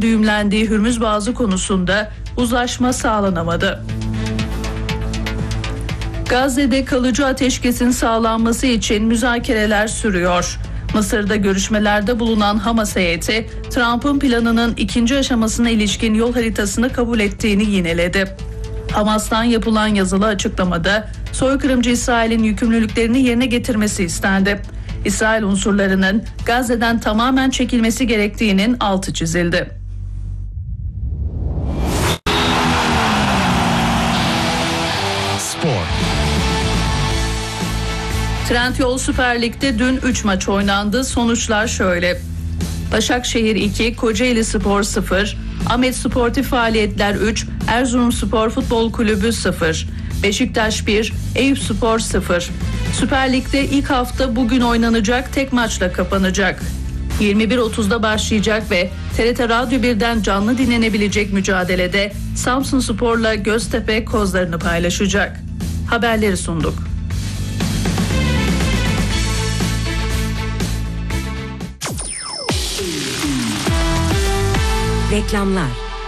İran'ın düğümlendiği Hürmüz Boğazı konusunda uzlaşma sağlanamadı. Gazze'de kalıcı ateşkesin sağlanması için müzakereler sürüyor. Mısır'da görüşmelerde bulunan Hamas heyeti, Trump'ın planının ikinci aşamasına ilişkin yol haritasını kabul ettiğini yineledi. Hamas'tan yapılan yazılı açıklamada soykırımcı İsrail'in yükümlülüklerini yerine getirmesi istendi. İsrail unsurlarının Gazze'den tamamen çekilmesi gerektiğinin altı çizildi. Spor. Trendyol Süper Lig'de dün 3 maç oynandı. Sonuçlar şöyle: Başakşehir 2, Kocaelispor 0, Ahmet Sportif Faaliyetler 3, Erzurumspor Futbol Kulübü 0, Beşiktaş 1, Eyüpspor 0. Süper Lig'de ilk hafta bugün oynanacak, tek maçla kapanacak. 21.30'da başlayacak ve TRT Radyo 1'den canlı dinlenebilecek mücadelede Samsunspor'la Göztepe kozlarını paylaşacak. Haberleri sunduk. Reklamlar.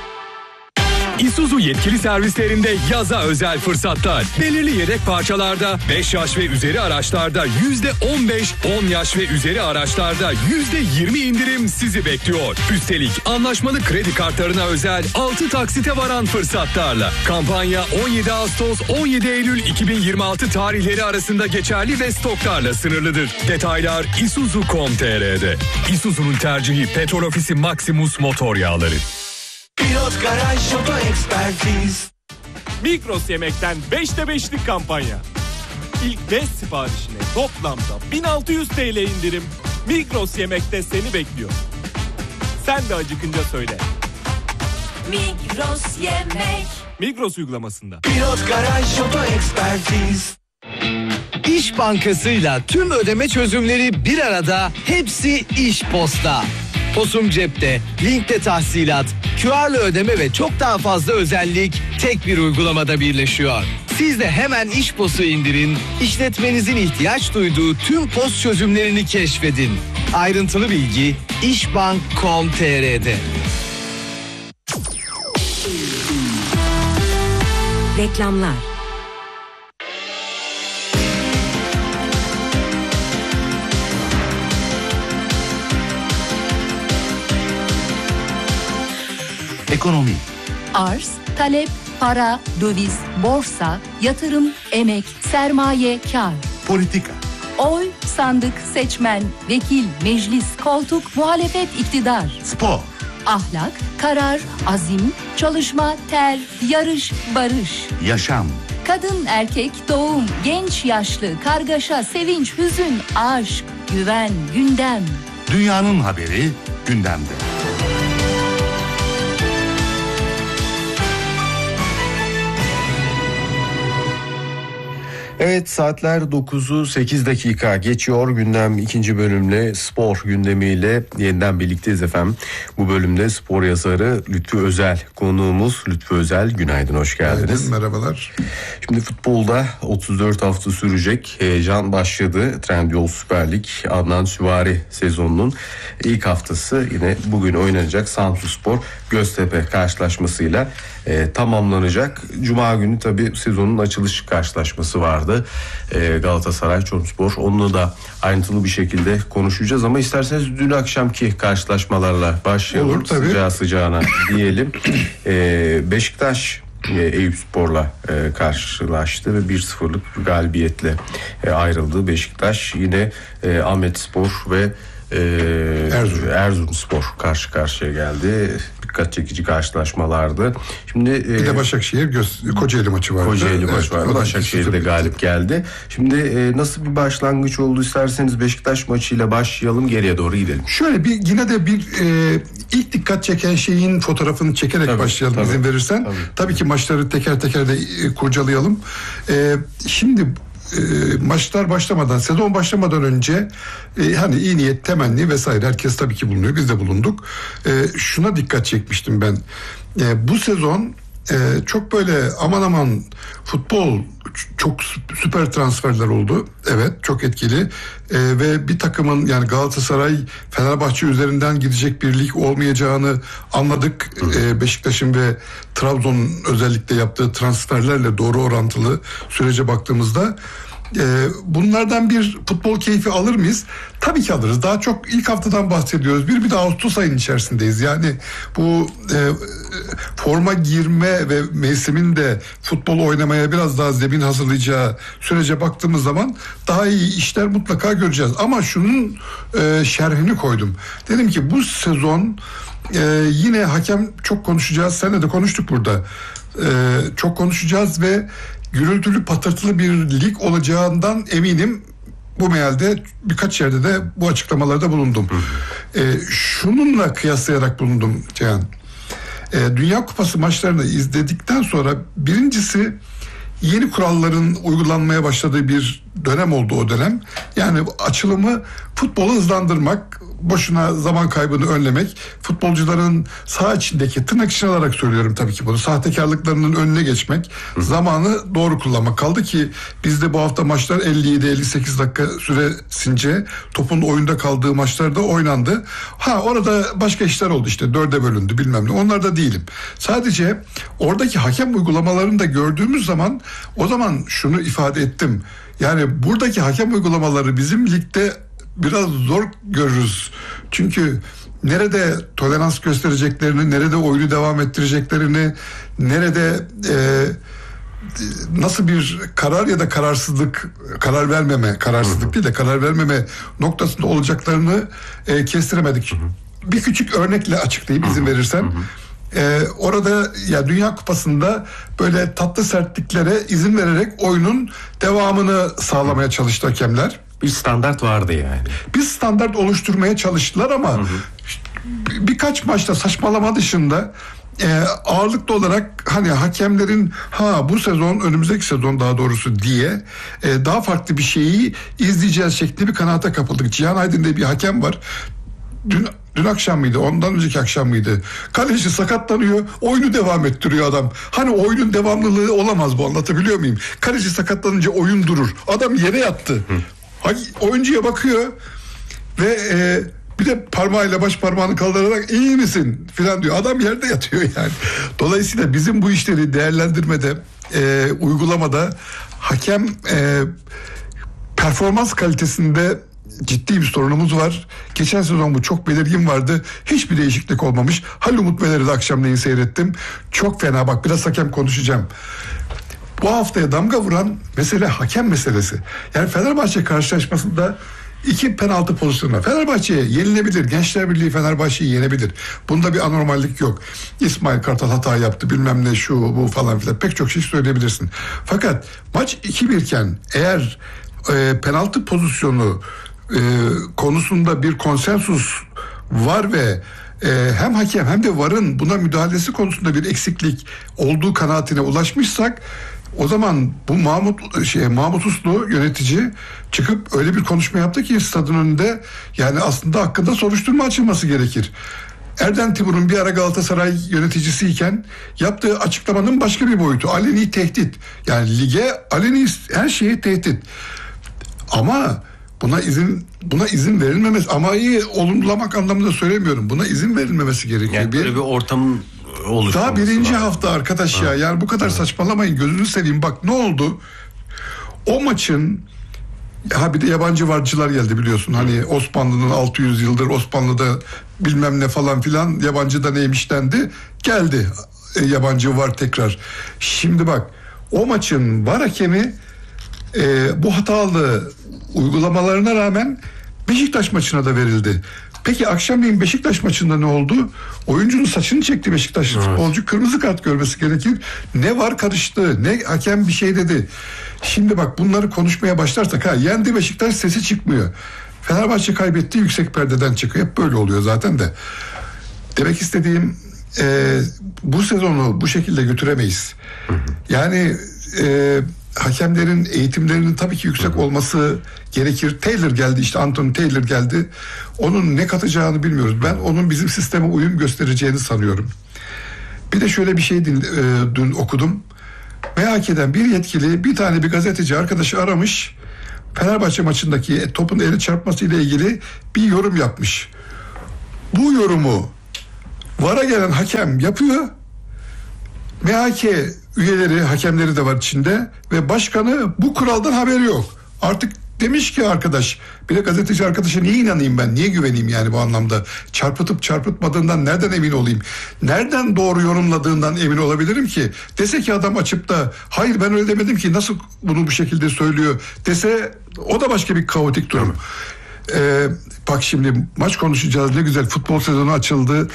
Isuzu yetkili servislerinde yaza özel fırsatlar. Belirli yedek parçalarda 5 yaş ve üzeri araçlarda %15, 10 yaş ve üzeri araçlarda %20 indirim sizi bekliyor. Üstelik anlaşmalı kredi kartlarına özel 6 taksite varan fırsatlarla. Kampanya 17 Ağustos 17 Eylül 2026 tarihleri arasında geçerli ve stoklarla sınırlıdır. Detaylar isuzu.com.tr'de. Isuzu'nun tercihi Petrol Ofisi Maximus motor yağları. Pilot Garaj Oto Ekspertiz. Migros Yemek'ten 5'te 5'lik kampanya. İlk 5 siparişine toplamda 1600 TL indirim. Migros Yemek'te seni bekliyor. Sen de acıkınca söyle. Migros Yemek. Migros uygulamasında. Pilot Garaj Oto Ekspertiz. İş Bankası'yla tüm ödeme çözümleri bir arada, hepsi İş Posta. Posum cepte, linkte tahsilat, QR'lı ödeme ve çok daha fazla özellik tek bir uygulamada birleşiyor. Siz de hemen İş Post'u indirin, işletmenizin ihtiyaç duyduğu tüm post çözümlerini keşfedin. Ayrıntılı bilgi işbank.com.tr'de. Reklamlar. Ekonomi. Arz, talep, para, döviz, borsa, yatırım, emek, sermaye, kar. Politika. Oy, sandık, seçmen, vekil, meclis, koltuk, muhalefet, iktidar. Spor. Ahlak, karar, azim, çalışma, ter, yarış, barış. Yaşam. Kadın, erkek, doğum, genç, yaşlı, kargaşa, sevinç, hüzün, aşk, güven, gündem. Dünyanın haberi gündemde. Evet, saatler 9'u 8 dakika geçiyor. Gündem ikinci bölümle, spor gündemiyle yeniden birlikteyiz efendim. Bu bölümde spor yazarı Lütfü Özel konuğumuz. Lütfü Özel, günaydın, hoş geldiniz. Merhabalar. Şimdi futbolda 34 hafta sürecek heyecan başladı. Trendyol Süper Lig Adnan Süvari sezonunun ilk haftası yine bugün oynanacak Samsunspor Göztepe karşılaşmasıyla tamamlanacak. Cuma günü tabii sezonun açılış karşılaşması vardı. Galatasaray Çorumspor. Onunla da ayrıntılı bir şekilde konuşacağız ama isterseniz dün akşamki karşılaşmalarla başlayalım. Olur, tabii. Sıcağı sıcağına diyelim. Beşiktaş Eyüpspor'la karşılaştı ve 1-0'lık galibiyetle ayrıldı. Beşiktaş yine Ahmetspor ve Erzurumspor karşı karşıya geldi. Dikkat çekici karşılaşmalardı. Şimdi bir de Başakşehir Kocaeli maçı vardı. Kocaeli maçı vardı. Başakşehir de galip geldi. Şimdi nasıl bir başlangıç oldu, isterseniz Beşiktaş maçıyla başlayalım, geriye doğru gidelim. Şöyle yine de ilk dikkat çeken şeyin fotoğrafını çekerek başlayalım, izin verirsen. Tabii ki maçları teker teker de kurcalayalım. Şimdi maçlar başlamadan, sezon başlamadan önce hani iyi niyet, temenni vesaire herkes tabii ki bulunuyor. Biz de bulunduk. Şuna dikkat çekmiştim ben. Bu sezon çok böyle aman aman futbol çok süper transferler oldu. Evet, çok etkili. Ve bir takımın, yani Galatasaray, Fenerbahçe üzerinden gidecek bir lig olmayacağını anladık. Beşiktaş'ın ve Trabzon'un özellikle yaptığı transferlerle doğru orantılı sürece baktığımızda bunlardan bir futbol keyfi alır mıyız? Tabii ki alırız. Daha çok ilk haftadan bahsediyoruz. Bir de Ağustos ayının içerisindeyiz. Yani bu forma girme ve mevsimin de futbol oynamaya biraz daha zemin hazırlayacağı sürece baktığımız zaman daha iyi işler mutlaka göreceğiz. Ama şunun şerhini koydum. Dedim ki bu sezon yine hakem çok konuşacağız. Seninle de konuştuk burada. Çok konuşacağız ve gürültülü patırtılı bir lig olacağından eminim. Bu mealde birkaç yerde de bu açıklamalarda bulundum. Şununla kıyaslayarak bulundum Cihan. Dünya Kupası maçlarını izledikten sonra birincisi yeni kuralların uygulanmaya başladığı bir dönem oldu o dönem. Yani açılımı futbolu hızlandırmak, boşuna zaman kaybını önlemek, futbolcuların saha içindeki, tırnak içine alarak söylüyorum tabii ki bunu, sahtekarlıklarının önüne geçmek, zamanı doğru kullanmak. Kaldı ki bizde bu hafta maçlar 57-58 dakika süresince topun oyunda kaldığı maçlarda oynandı. Orada başka işler oldu, işte 4'e bölündü bilmem ne, onlar da değilim. Sadece oradaki hakem uygulamalarını da gördüğümüz zaman, o zaman şunu ifade ettim. Yani buradaki hakem uygulamaları bizim ligde biraz zor görürüz. Çünkü nerede tolerans göstereceklerini, nerede oyunu devam ettireceklerini, nerede nasıl bir karar ya da kararsızlık değil de karar vermeme noktasında olacaklarını kestiremedik. Bir küçük örnekle açıklayayım izin verirsen. Orada ya Dünya Kupası'nda böyle tatlı sertliklere izin vererek oyunun devamını sağlamaya çalıştı hakemler. Bir standart vardı yani. Bir standart oluşturmaya çalıştılar ama birkaç maçta saçmalama dışında ağırlıklı olarak hani hakemlerin bu sezon, önümüzdeki sezon daha doğrusu diye daha farklı bir şeyi izleyeceğiz şeklinde bir kanaata kapıldık. Cihan Aydın diye bir hakem var. Dün akşam mıydı? Ondan önceki akşam mıydı? Kaleci sakatlanıyor. Oyunu devam ettiriyor adam. Hani oyunun devamlılığı olamaz bu, anlatabiliyor muyum? Kaleci sakatlanınca oyun durur. Adam yere yattı. Oyuncuya bakıyor ve bir de parmağıyla baş parmağını kaldırarak iyi misin filan diyor. Adam yerde yatıyor yani. Dolayısıyla bizim bu işleri değerlendirmede, uygulamada hakem performans kalitesinde ciddi bir sorunumuz var. Geçen sezon bu çok belirgin vardı. Hiçbir değişiklik olmamış. Halil Umut Meler'i de akşamleyin seyrettim. Çok fena, bak biraz hakem konuşacağım. Bu haftaya damga vuran mesele hakem meselesi. Yani Fenerbahçe karşılaşmasında 2 penaltı pozisyonu. Fenerbahçe'ye yenilebilir. Gençler Birliği Fenerbahçe'yi yenebilir. Bunda bir anormallik yok. İsmail Kartal hata yaptı, bilmem ne, şu bu falan filan. Pek çok şey söyleyebilirsin. Fakat maç 2-1 iken eğer penaltı pozisyonu konusunda bir konsensus var ve hem hakem hem de VAR'ın buna müdahalesi konusunda bir eksiklik olduğu kanaatine ulaşmışsak, o zaman bu Mahmut Uslu yönetici çıkıp öyle bir konuşma yaptı ki stadın önünde, yani aslında hakkında soruşturma açılması gerekir. Erden Timur'un bir ara Galatasaray yöneticisiyken yaptığı açıklamanın başka bir boyutu. Aleni tehdit. Yani lige aleni her şeye tehdit. Ama buna izin verilmemesi, ama iyi olumlamak anlamında söylemiyorum. Buna izin verilmemesi gerekiyor. Yani böyle bir ortamın oluşması. Daha birinci hafta arkadaş ya. Yani bu kadar saçmalamayın, gözünü seveyim. Bak ne oldu? O maçın bir de yabancı varcılar geldi biliyorsun. Hani Osmanlı'nın 600 yıldır Osmanlı'da bilmem ne falan filan, yabancı da neymiş dendi. Geldi yabancı var tekrar. Şimdi bak, o maçın VAR hakemi bu hatalı uygulamalarına rağmen Beşiktaş maçına da verildi. Peki akşamleyin Beşiktaş maçında ne oldu? Oyuncunun saçını çekti Beşiktaşlı futbolcu, kırmızı kart görmesi gerekir. Ne var karıştı, ne hakem bir şey dedi. Şimdi bak, bunları konuşmaya başlarsak yendi Beşiktaş, sesi çıkmıyor. Fenerbahçe kaybetti, yüksek perdeden çıkıyor. Hep böyle oluyor zaten de. Demek istediğim bu sezonu bu şekilde götüremeyiz. Yani hakemlerin eğitimlerinin tabii ki yüksek olması gerekir. Taylor geldi, işte Anthony Taylor geldi. Onun ne katacağını bilmiyoruz. Ben onun bizim sisteme uyum göstereceğini sanıyorum. Bir de şöyle bir şey dün okudum. MHK'den bir yetkili bir gazeteci arkadaşı aramış. Fenerbahçe maçındaki topun eli çarpması ile ilgili bir yorum yapmış. Bu yorumu VAR'a gelen hakem yapıyor. MHK üyeleri, hakemleri de var içinde ve başkanı bu kuraldan haberi yok. Artık demiş ki arkadaş, bir de gazeteci arkadaşa niye inanayım ben, niye güveneyim yani bu anlamda? Çarpıtıp çarpıtmadığından nereden emin olayım? Nereden doğru yorumladığından emin olabilirim ki? Dese ki adam açıp da hayır ben öyle demedim ki, nasıl bunu bu şekilde söylüyor dese, o da başka bir kaotik durum. Bak şimdi maç konuşacağız, ne güzel futbol sezonu açıldı,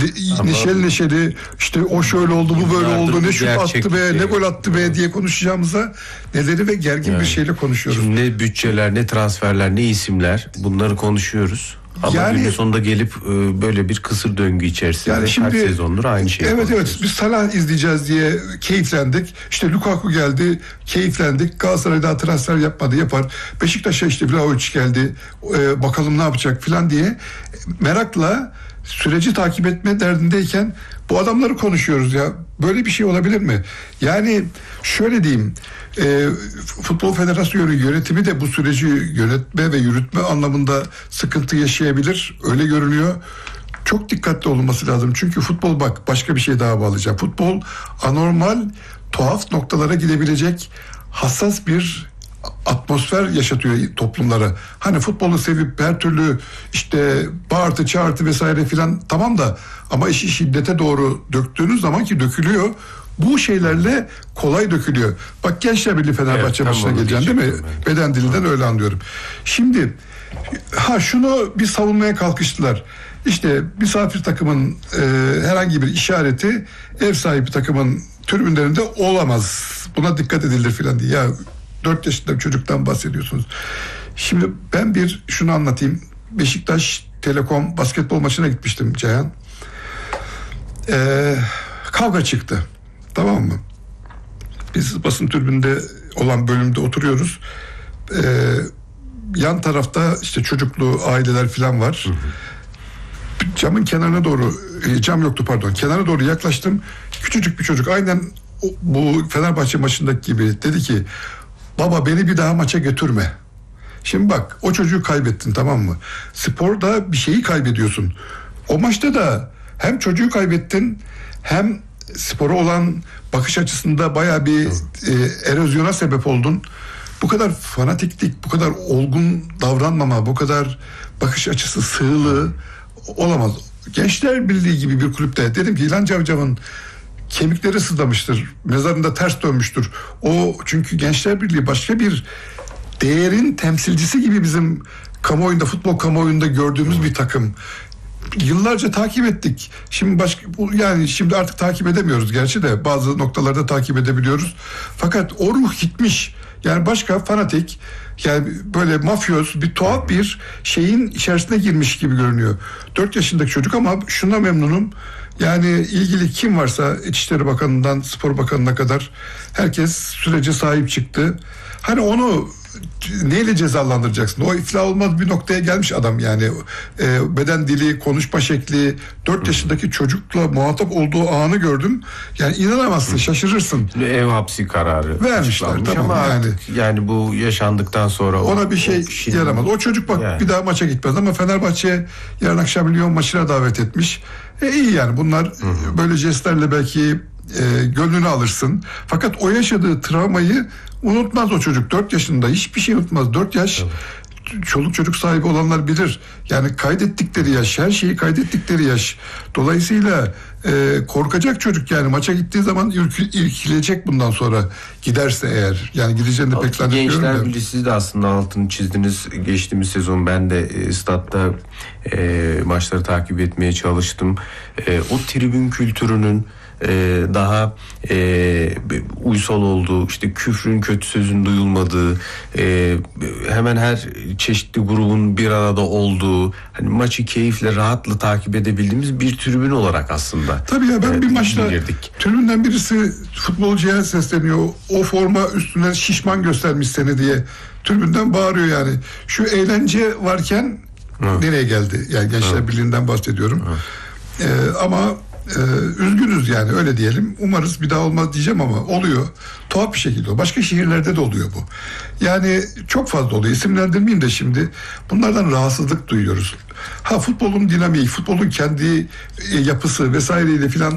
neşeli işte o şöyle oldu, bu böyle oldu, ne şut attı be, ne gol attı be diye konuşacağımıza neleri ve gergin bir şeyle konuşuyoruz. Şimdi ne bütçeler, ne transferler, ne isimler, bunları konuşuyoruz. Ama günün sonunda gelip böyle bir kısır döngü içerisinde yani şimdi, kaç sezondur aynı şeyi konuşuyoruz. Evet biz Salah izleyeceğiz diye keyiflendik. İşte Lukaku geldi, keyiflendik. Galatasaray daha transfer yapmadı, yapar. Beşiktaş'a işte Vlahovic geldi, bakalım ne yapacak falan diye merakla süreci takip etme derdindeyken bu adamları konuşuyoruz ya. Böyle bir şey olabilir mi? Yani şöyle diyeyim, Futbol Federasyonu yönetimi de bu süreci yönetme ve yürütme anlamında sıkıntı yaşayabilir. Öyle görünüyor. Çok dikkatli olunması lazım. Çünkü futbol, bak başka bir şey daha bağlayacağım. Futbol anormal, tuhaf noktalara gidebilecek hassas bir atmosfer yaşatıyor toplumlara. Hani futbolu sevip her türlü işte bağırtı çağırtı vesaire filan tamam da, ama işi şiddete doğru döktüğünüz zaman, ki dökülüyor, bu şeylerle kolay dökülüyor. Bak Gençler Birliği Fenerbahçe maçına geleceğim değil mi? Beden dilinden öyle anlıyorum. Şimdi şunu bir savunmaya kalkıştılar. İşte misafir takımın herhangi bir işareti ev sahibi takımın tribünlerinde olamaz. Buna dikkat edilir filan diye. Ya 4 yaşında bir çocuktan bahsediyorsunuz. Şimdi ben şunu anlatayım. Beşiktaş Telekom basketbol maçına gitmiştim Ceyhan. Kavga çıktı. Tamam mı? Biz basın tribünde olan bölümde oturuyoruz. Yan tarafta işte çocuklu aileler falan var. Camın kenarına doğru, cam yoktu pardon, kenara doğru yaklaştım. Küçücük bir çocuk, aynen bu Fenerbahçe maçındaki gibi dedi ki, baba beni bir daha maça götürme. Şimdi bak, o çocuğu kaybettin, tamam mı? Sporda bir şeyi kaybediyorsun. O maçta da hem çocuğu kaybettin, hem spora olan bakış açısında bayağı bir erozyona sebep oldun. Bu kadar fanatiklik, bu kadar olgun davranmama, bu kadar bakış açısı sığlığı olamaz. Gençler Birliği gibi bir kulüpte dedim ki İlhan Cavcav'ın kemikleri sızlamıştır, mezarında ters dönmüştür. O çünkü Gençler Birliği başka bir değerin temsilcisi gibi bizim kamuoyunda, futbol kamuoyunda gördüğümüz bir takım. Yıllarca takip ettik. Şimdi yani şimdi artık takip edemiyoruz gerçi de, bazı noktalarda takip edebiliyoruz. Fakat o ruh gitmiş. Yani başka fanatik, yani böyle mafyoz bir tuhaf bir şeyin içerisine girmiş gibi görünüyor. 4 yaşındaki çocuk, ama şuna memnunum. Yani ilgili kim varsa, İçişleri Bakanı'ndan Spor Bakanı'na kadar herkes sürece sahip çıktı. Hani onu neyle cezalandıracaksın? O iflah olmaz bir noktaya gelmiş adam yani. Beden dili, konuşma şekli, 4 yaşındaki çocukla muhatap olduğu anı gördüm. Yani inanamazsın, şaşırırsın. Ev hapsi kararı vermişler, tamam ama yani bu yaşandıktan sonra ona bir şey yaramaz. O çocuk bak yani bir daha maça gitmez, ama Fenerbahçe yarın akşam Lyon maçına davet etmiş. İyi yani bunlar, böyle jestlerle belki gönlünü alırsın. Fakat o yaşadığı travmayı unutmaz o çocuk. 4 yaşında hiçbir şey unutmaz. 4 yaş çoluk çocuk sahibi olanlar bilir. Yani kaydettikleri yaş, her şeyi kaydettikleri yaş. Dolayısıyla korkacak çocuk, yani maça gittiği zaman irkilecek bundan sonra, giderse eğer. Yani gideceğini de pek zannetmiyorum. Gençler Birliği, siz de aslında altını çizdiniz. Geçtiğimiz sezon ben de statta maçları takip etmeye çalıştım. O tribün kültürünün daha uysal olduğu, işte küfrün, kötü sözün duyulmadığı, hemen her çeşitli grubun bir arada olduğu, hani maçı keyifle, rahatla takip edebildiğimiz bir tribün olarak aslında. Tabii ya, ben bir maçta tribünden birisi futbolcuya sesleniyor. O forma üstüne şişman göstermiş seni diye tribünden bağırıyor yani. Şu eğlence varken nereye geldi? Yani Gençler Birliği'nden bahsediyorum. Ama üzgünüz yani, öyle diyelim. Umarız bir daha olmaz diyeceğim ama oluyor. Tuhaf bir şekilde oluyor. Başka şehirlerde de oluyor bu. Yani çok fazla oluyor. İsimlendirmeyeyim de şimdi. Bunlardan rahatsızlık duyuyoruz. Futbolun dinamiği, futbolun kendi yapısı vesaireyle filan